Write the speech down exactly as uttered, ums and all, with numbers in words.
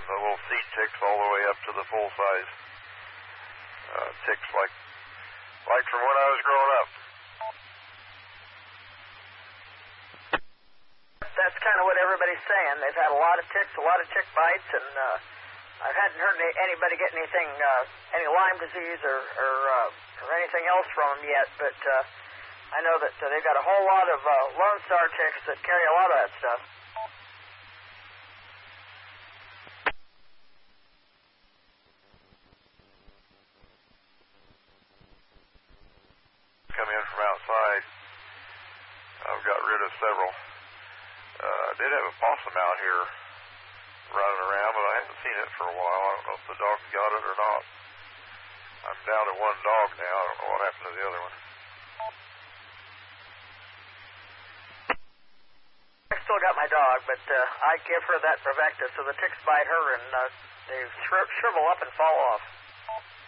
the little seed ticks all the way up to the full-size uh, ticks like, like from when I was growing up. That's kind of what everybody's saying. They've had a lot of ticks, a lot of tick bites, and uh, I hadn't heard any, anybody get anything, uh, any Lyme disease or or, uh, or anything else from them yet. But uh, I know that uh, they've got a whole lot of uh, Lone Star ticks that carry a lot of that stuff. Come in from outside. I've got rid of several. Uh, I did have a possum out here running around, but I haven't seen it for a while. I don't know if the dog got it or not. I'm down to one dog now. I don't know what happened to the other one. I still got my dog, but uh, I give her that Bravecta, so the ticks bite her and uh, they shri- shrivel up and fall off.